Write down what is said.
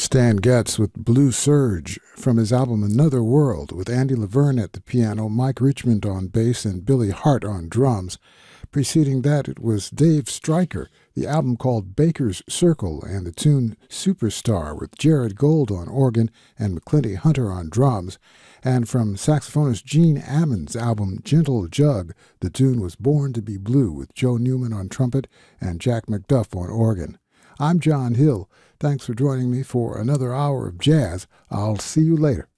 Stan Getz with Blue Surge from his album Another World, with Andy Laverne at the piano, Mike Richmond on bass, and Billy Hart on drums. Preceding that, it was Dave Stryker, the album called Baker's Circle, and the tune Superstar with Jared Gold on organ and McClinty Hunter on drums. And from saxophonist Gene Ammons' album Gentle Jug, the tune was Born to be Blue with Joe Newman on trumpet and Jack McDuff on organ. I'm John Hill. Thanks for joining me for another hour of jazz. I'll see you later.